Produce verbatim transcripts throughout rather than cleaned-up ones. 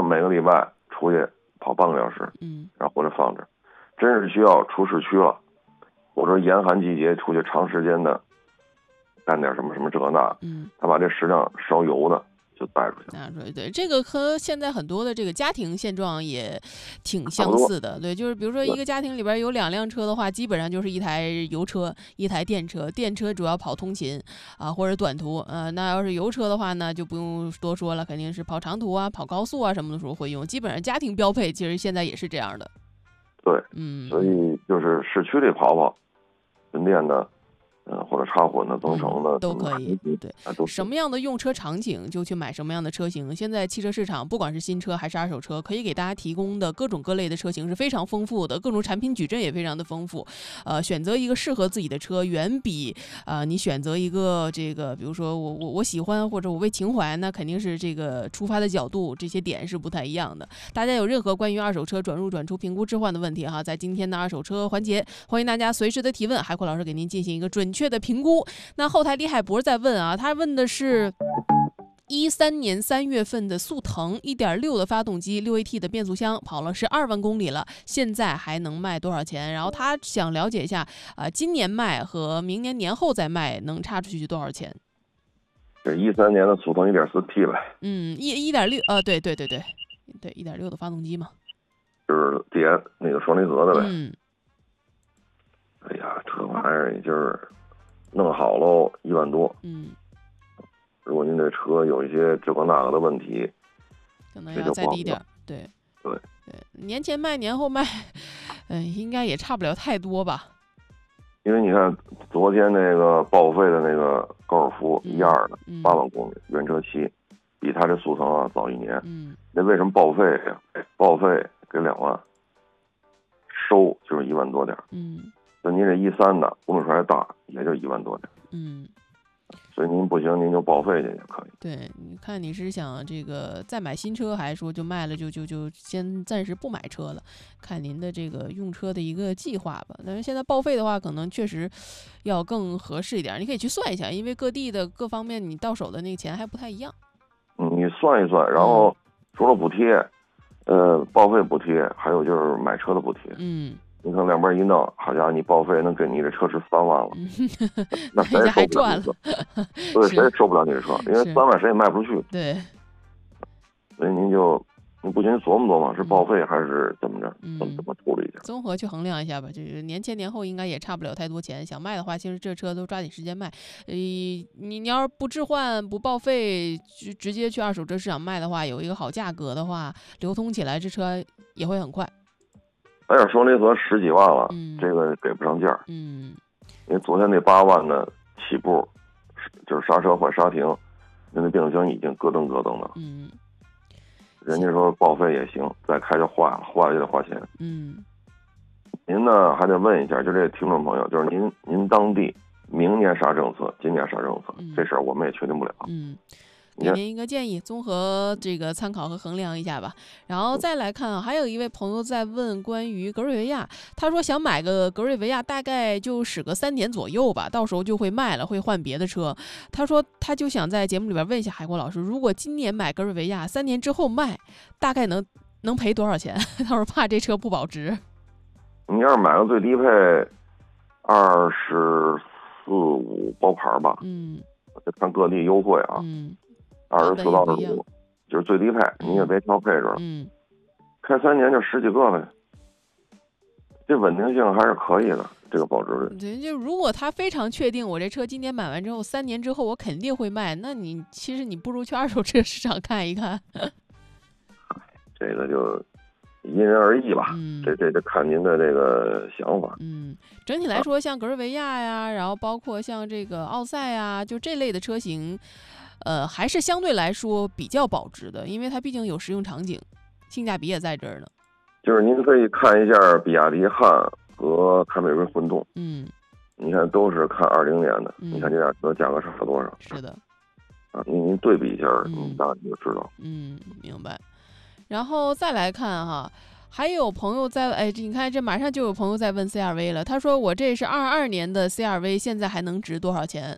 每个礼拜出去跑半个小时， 嗯， 然后回来放着。真是需要出市区了，或者严寒季节出去长时间的干点什么什么这那， 嗯， 他把这适量烧油的就带出去。 拿出来，对，这个和现在很多的这个家庭现状也挺相似的，对，就是比如说一个家庭里边有两辆车的话，基本上就是一台油车，一台电车，电车主要跑通勤啊或者短途，呃，那要是油车的话呢，就不用多说了，肯定是跑长途啊、跑高速啊什么的时候会用，基本上家庭标配，其实现在也是这样的。 对， 嗯， 所以就是市区里跑跑，纯电的，呃，或者插混的、增程的、 嗯、都可以。对， 都什么样的用车场景就去买什么样的车型。现在汽车市场不管是新车还是二手车，可以给大家提供的各种各类的车型是非常丰富的，各种产品矩阵也非常的丰富。呃，选择一个适合自己的车，远比呃你选择一个这个，比如说我我我喜欢或者我为情怀，那肯定是这个出发的角度这些点是不太一样的。大家有任何关于二手车转入转出评估置换的问题哈，在今天的二手车环节，欢迎大家随时的提问，海阔老师给您进行一个准确的评估。那后台李海博在问啊，他问的是一三年三月份的速腾 一点六 的发动机 六 A T 的变速箱，跑了十二万公里了，现在还能卖多少钱？然后他想了解一下啊、呃，今年卖和明年年后再卖能差出去多少钱？ 这一三年的速腾 一点四 T 呗。 嗯，一一点六，呃，对对对对对，一点六的发动机嘛， 就是 D S 那个双离合的呗。 嗯。 哎呀，这玩意儿也就是弄好喽，一万多。 嗯。 如果您这车有一些这个那个的问题， 可能要再低一点。对。 对。 对，年前卖年后卖，嗯、呃，应该也差不了太多吧。 因为你看昨天那个报废的那个高尔夫一二的八万公里原车漆，比他这速腾啊早一年。 嗯。 那为什么报废呀？报废给两万，收就是一万多点。 嗯。 那您这一三的公里数还大，也就一万多点。 嗯。 所以您不行，您就报废去也可以。 对，你看你是想这个再买新车，还是说就卖了就就就先暂时不买车了？看您的这个用车的一个计划吧。但是现在报废的话，可能确实要更合适一点。你可以去算一下，因为各地的各方面你到手的那个钱还不太一样。 嗯，你算一算，然后除了补贴，呃，报废补贴，还有就是买车的补贴。 嗯。 你看两边一弄，好家伙，你报废能给你这车值三万了， 嗯、 那谁也受不了你车，对，谁也受不了你这车，因为三万谁也卖不出去。 对， 所以您就你不仅琢磨琢磨是报废还是怎么着， 嗯、 怎么怎么处理一下， 综合去衡量一下吧。就是年前年后应该也差不了太多钱，想卖的话，其实这车都抓紧时间卖。呃，你你要是不置换不报废，就直接去二手车市场卖的话，有一个好价格的话，流通起来这车也会很快。 哎呀，双离合十几万了， 嗯、 这个给不上价。 嗯， 因为昨天那八万的起步，就是刹车换刹停，那那变速箱已经咯噔咯噔的。 嗯， 人家说报废也行，再开就坏了，坏了也得花钱。 嗯， 您呢还得问一下，就这听众朋友，就是您您当地明年啥政策，今年啥政策， 嗯、 这事儿我们也确定不了。 嗯。给您一个建议，综合这个参考和衡量一下吧。然后再来看啊，还有一位朋友在问关于格瑞维亚，他说想买个格瑞维亚，大概就使个三年左右吧，到时候就会卖了，会换别的车。他说他就想在节目里边问一下海国老师，如果今年买格瑞维亚，三年之后卖，大概能能赔多少钱？他说怕这车不保值。 你要是买个最低配，二十四五包牌吧， 嗯， 看各地优惠啊， 嗯。 二十四到二十五，就是最低配， 嗯、 你也别挑配置了。 嗯， 开三年就十几个了，这稳定性还是可以的，这个保值率。 对，就如果他非常确定我这车今年买完之后，三年之后我肯定会卖，那你其实你不如去二手车市场看一看。 这个就因人而异吧， 嗯、 这这这看您的这个想法。 嗯，整体来说，像格瑞维亚呀，然后包括像这个奥赛呀，就这类的车型。呃，还是相对来说比较保值的，因为它毕竟有实用场景，性价比也在这儿呢。 就是您可以看一下比亚迪汉和凯美瑞混动， 嗯， 你看都是看二零年的， 嗯、 你看这俩车价格差了多少？ 是的， 啊，您您对比一下， 嗯、 你大概就知道。 嗯，明白。然后再来看哈，还有朋友在，哎，你看这马上就有朋友在问 C R V 了，他说我这是二二年的 C R V， 现在还能值多少钱？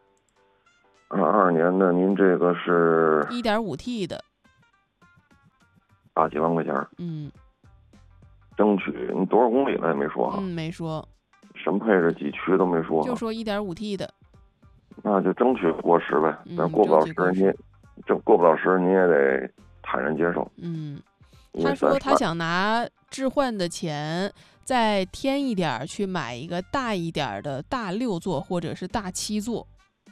二二年的，您这个是一点五 T 的， 大几万块钱。 嗯， 争取你多少公里了也没说啊？ 嗯，没说。 什么配置几驱都没说、啊， 就说 一点五 T 的。 那就争取过十呗， 嗯、 但过不了十，您这过不了十，您也得坦然接受。 嗯，他说他想拿置换的钱再添一点去买一个大一点的大六座或者是大七座。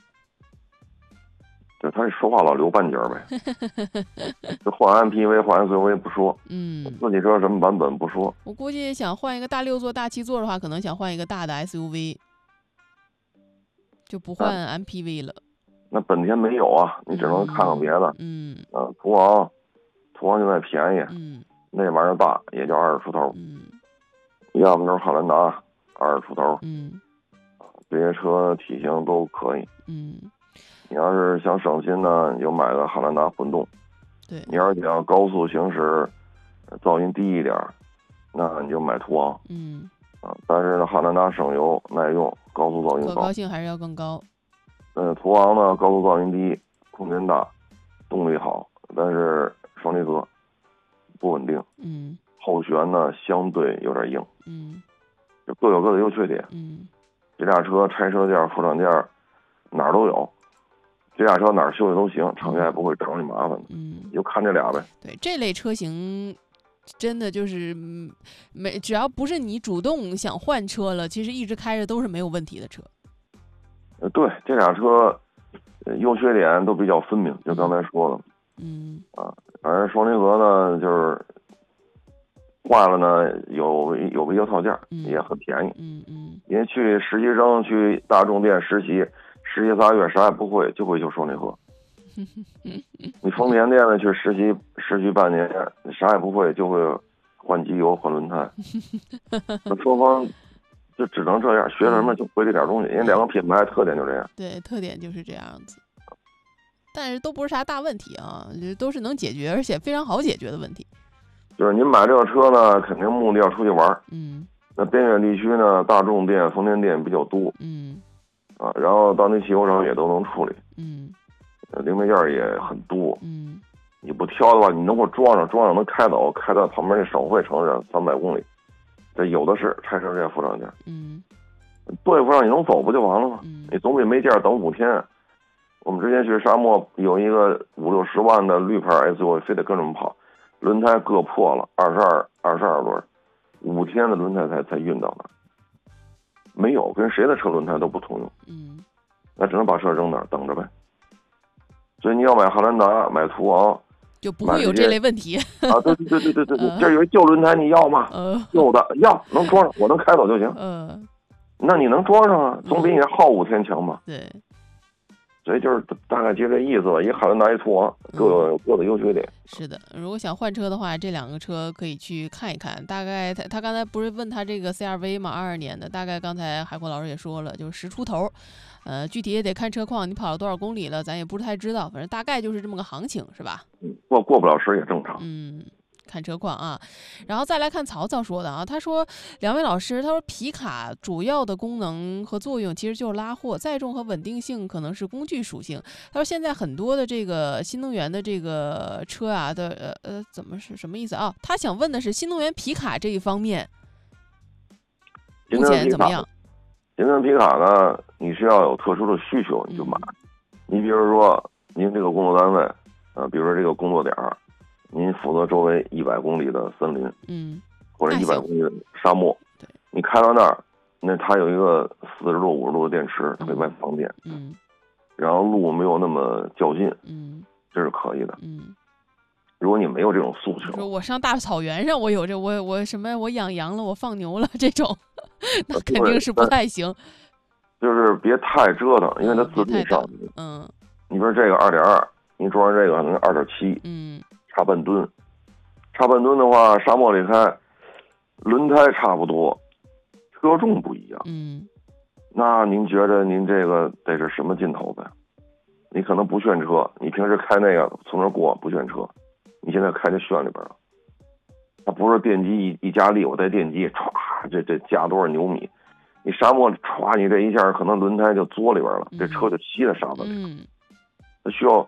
对，他这说话老留半截呗。这换 M P V 换 S U V 不说， 嗯， 自己车什么版本不说。 我估计想换一个大六座大七座的话，可能想换一个大的 S U V， 就不换 M P V 了。 那本田没有啊，你只能看看别的。 嗯， 啊，途昂，途昂现在便宜， 嗯， 那玩意儿大也就二十出头， 嗯， 要么就是汉兰达二十出头， 嗯， 这些车体型都可以。 嗯， 你要是想省心呢，你就买个汉兰达混动。 对， 你要是想高速行驶，噪音低一点，那你就买途昂。 嗯， 啊，但是呢，汉兰达省油耐用，高速噪音高， 可靠性还是要更高。 嗯，途昂呢，高速噪音低，空间大，动力好，但是双离合不稳定。 嗯， 后悬呢相对有点硬。 嗯， 就各有各的优缺点。 嗯， 这俩车拆车件、副厂件哪儿都有，这俩车哪儿修理都行，厂家也不会找你麻烦的。 嗯， 你就看这俩呗。 对，这类车型真的就是没，只要不是你主动想换车了，其实一直开着都是没有问题的车。 呃，对，这俩车优缺点都比较分明，就刚才说了。 嗯， 啊，反正双离合呢，就是坏了呢，有有维修套件， 嗯、 也很便宜。 嗯嗯， 因为去实习生去大众店实习，实习仨月啥也不会，就会修双离合。你丰田店呢去实习实习半年，啥也不会，就会换机油、换轮胎。那双方就只能这样，学什么就会这点东西，因为两个品牌特点就这样。 对，特点就是这样子。但是都不是啥大问题啊，都是能解决，而且非常好解决的问题。 就是您买这个车呢，肯定目的要出去玩。 嗯。 那边远地区呢，大众店、丰田店比较多。 嗯。 啊，然后当地汽修厂也都能处理。 嗯。 零配件也很多。 嗯。 你不挑的话，你能给我装上，装上能开走，开到旁边那省会城市三百公里，这有的是拆车件、副厂件。 嗯。 对付上你能走不就完了吗？ 嗯。 你总比没件等五天。我们之前去沙漠有一个五六十万的绿牌 S U V， 非得跟着我们跑，轮胎硌破了，二十二二十二轮，五天的轮胎才才运到那儿。没有，跟谁的车轮胎都不通用。 嗯。 那只能把车扔那儿等着呗。所以你要买汉兰达、买途昂， 就不会有这类问题啊！对对对对对对，这、呃、有一旧轮胎，你要吗？ 呃， 旧的要，能装上，我能开走就行。 呃， 那你能装上啊，总比你耗五天强吧？ 对。 所以就是大概就这意思吧。一汉兰达一途昂，各有各的优缺点。 是的，如果想换车的话，这两个车可以去看一看。大概他他刚才不是问他这个 C R V 嘛，二二年的，大概刚才海阔老师也说了，就是十出头。呃，具体也得看车况，你跑了多少公里了，咱也不是太知道。反正大概就是这么个行情，是吧？ 嗯，过过不了十也正常。 嗯。看车况啊，然后再来看曹操说的啊，他说两位老师，他说皮卡主要的功能和作用其实就是拉货，载重和稳定性可能是工具属性。他说现在很多的这个新能源的这个车啊的呃呃怎么是什么意思啊？他想问的是新能源皮卡这一方面目前怎么样？ 新能源皮卡呢，你是要有特殊的需求你就买。嗯、你比如说您这个工作单位，呃，比如说这个工作点儿。您负责周围一百公里的森林， 嗯， 或者一百公里的沙漠， 对， 你开到那儿，那它有一个四十度、五十度的电池，特别外方便， 嗯， 然后路没有那么较劲， 嗯， 这是可以的， 嗯。 如果你没有这种诉求， 说我上大草原上，我有这，我我什么，我养羊了，我放牛了，这种，那肯定是不太行。 就是别太折腾，因为它自动上， 嗯， 你比如这个二点二，你装上这个可能二点七， 嗯。 差半吨，差半吨的话，沙漠里开，轮胎差不多，车重不一样。 嗯， 那您觉得您这个得是什么劲头子？你可能不炫车，你平时开那个从那过不炫车，你现在开就炫里边了。它不是电机一一加力，我带电机歘，这这加多少牛米？你沙漠歘，你这一下可能轮胎就作里边了，这车就吸在沙子里了。 嗯， 它需要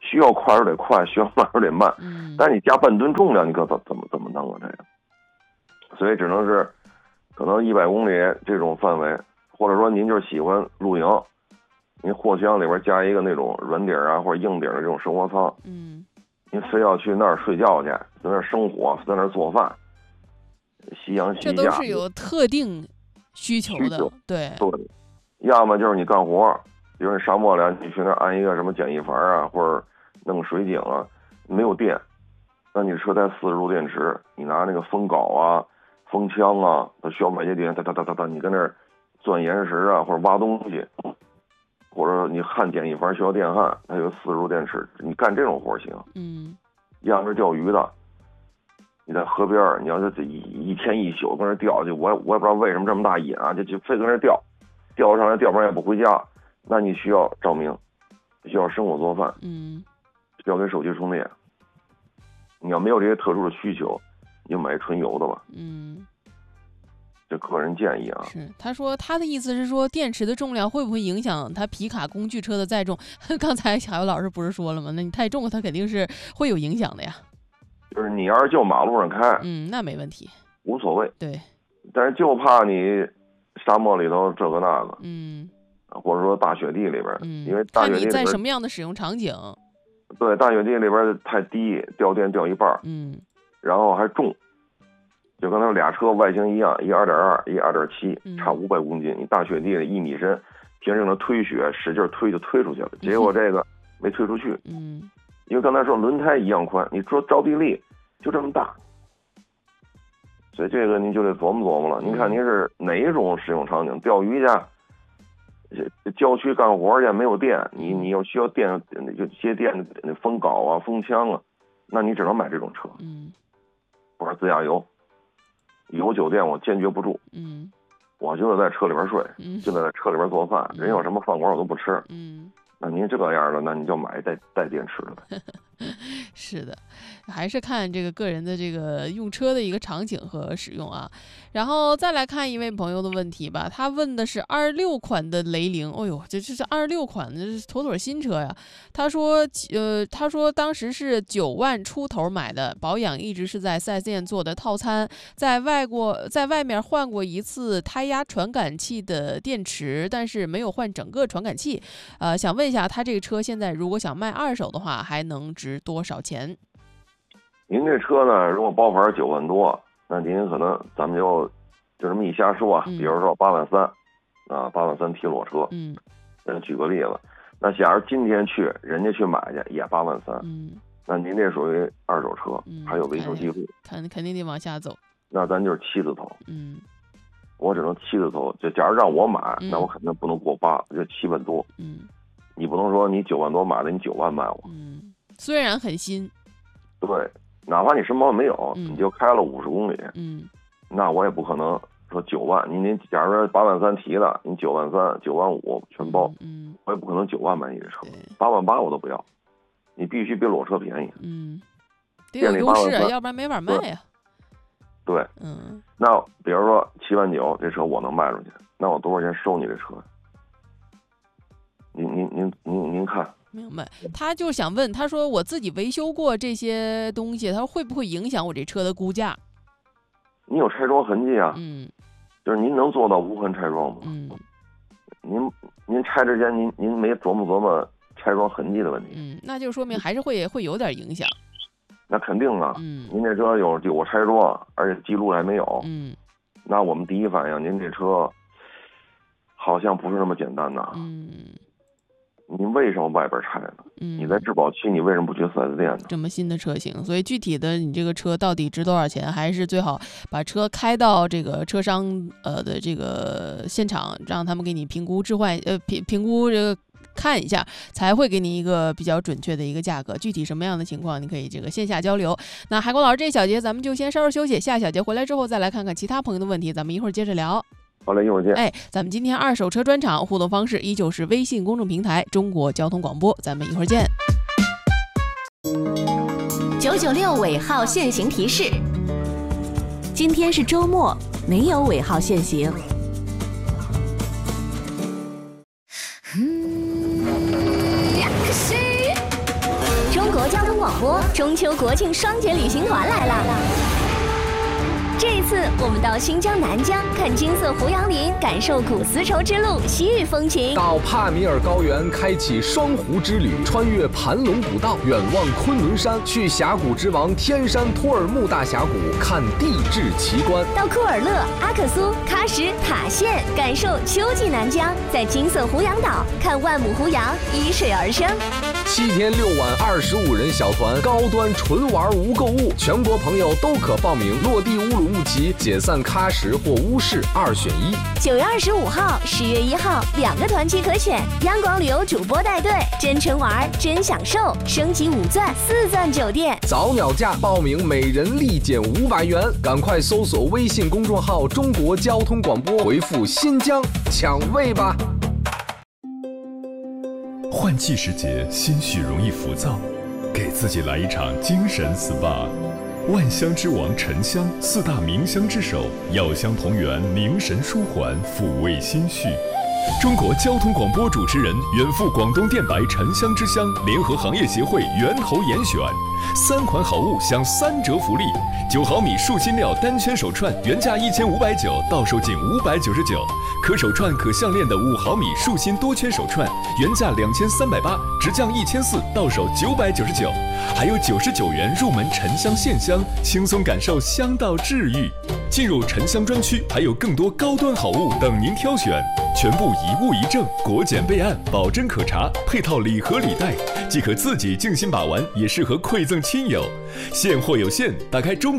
需要快时候得快，需要慢时候得慢。 嗯， 但是你加半吨重量，你可怎怎么怎么弄啊？这个，所以只能是可能一百公里这种范围，或者说您就是喜欢露营，您货箱里边加一个那种软底啊或者硬底的这种生活舱。 嗯， 您非要去那儿睡觉去，在那儿生火，在那儿做饭，夕阳西下， 这都是有特定需求的。 需求对对，要么就是你干活，比如你沙漠里，你去那儿安一个什么简易房啊，或者弄水井啊，没有电，那你车带四十度电池，你拿那个风镐啊、风枪啊，它需要买些电，哒哒哒哒哒，你跟那儿钻岩石啊，或者挖东西，或者你焊简易房需要电焊，它有四十度电池，你干这种活行。 嗯， 要么是钓鱼的，你在河边儿，你要是这一一天一宿跟那钓去，我我也不知道为什么这么大瘾啊，就就非跟那钓，钓上来钓不上也不回家，那你需要照明，需要生火做饭， 嗯， 需要给手机充电。你要没有这些特殊的需求，你就买纯油的吧。 嗯， 这个人建议啊。 是，他说他的意思是说，电池的重量会不会影响他皮卡工具车的载重？刚才小游老师不是说了吗？那你太重，它肯定是会有影响的呀。 就是你要是就马路上开， 嗯，那没问题， 无所谓。 对， 但是就怕你沙漠里头这个那个， 嗯， 或者说大雪地里边， 嗯， 因为大雪地里边看你在什么样的使用场景。 对，大雪地里边太低，掉电掉一半， 嗯， 然后还重，就跟他俩车外形一样，一二点二，一二点七，差五百公斤。你大雪地里一米深，凭着那推雪使劲推就推出去了，结果这个没推出去。 嗯， 因为刚才说轮胎一样宽，你说着地力就这么大，所以这个您就得琢磨琢磨了。您看您是哪一种使用场景？钓鱼去，郊区干活去没有电，你你又需要电，就接电的风镐啊、风枪啊，那你只能买这种车。 嗯， 或者自驾游，有酒店我坚决不住。 嗯， 我就得在车里边睡， 嗯， 就得在车里边做饭。 嗯、 人有什么饭馆我都不吃。 嗯。 那您这样的，那你就买带带电池的呗。 是的，还是看这个个人的这个用车的一个场景和使用啊。然后再来看一位朋友的问题吧，他问的是二六款的雷凌，哦呦，这这是二六款的，这是妥妥新车呀。他说，呃，他说当时是九万出头买的，保养一直是在四 S 店做的套餐，在外过在外面换过一次胎压传感器的电池，但是没有换整个传感器。呃，想问一下，他这个车现在如果想卖二手的话，还能值多少钱？ 您这车呢，如果包牌九万多，那您可能咱们就就这么一瞎说啊， 嗯、 比如说八万三，啊，八万三提裸车， 嗯， 举个例子，那假如今天去人家去买去也八万三， 嗯， 那您这属于二手车， 嗯、 还有维修记录， 肯肯定得往下走， 那咱就是七字头， 嗯， 我只能七字头，就假如让我买， 嗯、 那我肯定不能过八，就七万多， 嗯， 你不能说你九万多买的，你九万卖我， 嗯，虽然很新， 对，哪怕你什么毛病没有， 嗯、 你就开了五十公里， 嗯， 那我也不可能说九万，您您假如说八万三提的，你九万三、九万五全包， 嗯， 我也不可能九万买你这车，八万八我都不要，你必须比裸车便宜， 嗯，得有优势，要不然没法卖呀。 对， 嗯， 那比如说七万九这车我能卖出去，那我多少钱收你这车？您您您您您看。 明白，他就想问，他说我自己维修过这些东西，他说会不会影响我这车的估价？ 你有拆装痕迹啊？ 嗯， 就是您能做到无痕拆装吗？ 嗯， 您您拆之前您您没琢磨琢磨拆装痕迹的问题？ 嗯，那就说明还是会会有点影响。 那肯定啊， 嗯， 您这车有有拆装，而且记录还没有， 嗯， 那我们第一反应，您这车好像不是那么简单呐。 嗯。 您为什么外边拆呢？ 嗯， 你在质保期，你为什么不去四 S 店呢？ 这么新的车型，所以具体的你这个车到底值多少钱，还是最好把车开到这个车商呃的这个现场，让他们给你评估置换呃评评估这个看一下，才会给你一个比较准确的一个价格。具体什么样的情况，你可以这个线下交流。那海光老师这一小节咱们就先稍事休息，下小节回来之后再来看看其他朋友的问题，咱们一会儿接着聊。 好嘞，一会儿见。 哎，咱们今天二手车专场互动方式依旧是微信公众平台中国交通广播，咱们一会儿见。 九九六尾号限行提示：今天是周末，没有尾号限行。 中秋国庆双节旅行团来了。这一次，我们到新疆南疆看金色胡杨林，感受古丝绸之路西域风情； 到帕米尔高原开启双湖之旅，穿越盘龙古道，远望昆仑山；去峡谷之王天山托尔木大峡谷看地质奇观； 到库尔勒、阿克苏、喀什、塔县，感受秋季南疆；在金色胡杨岛看万亩胡杨依水而生。 七天六晚，二十五人小团，高端纯玩无购物，全国朋友都可报名。落地乌鲁木齐，解散喀什或乌市，二选一。 九月二十五号、十月一号两个团期可选，央广旅游主播带队，真纯玩真享受，升级五钻四钻酒店， 早鸟价报名每人立减五百元，赶快搜索微信公众号中国交通广播，回复新疆抢位吧。 换季时节，心绪容易浮躁，给自己来一场精神 S P A。万香之王沉香，四大名香之首，药香同源，凝神舒缓，抚慰心绪。中国交通广播主持人，远赴广东电白沉香之乡，联合行业协会源头严选，三款好物享三折福利：九毫米树芯料单圈手串原价一千五百九，到手仅五百九十九；可手串可项链的五毫米树芯多圈手串原价两千三百八，直降一千四，到手九百九十九。还有九十九元入门沉香线香，轻松感受香道治愈。进入沉香专区，还有更多高端好物等您挑选，全部一物一证，国检备案，保真可查，配套礼盒礼袋，既可自己静心把玩，也适合馈赠亲友。现货有限，打开中